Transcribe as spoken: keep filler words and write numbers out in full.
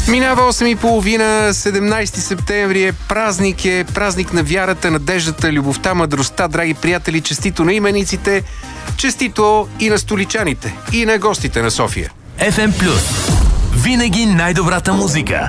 Минава осем и половина, седемнайсети септември е празник, е празник на вярата, надеждата, любовта, мъдростта. Драги приятели, честито на имениците, честито и на столичаните, и на гостите на София. еф ем Плюс. Винаги най-добрата музика.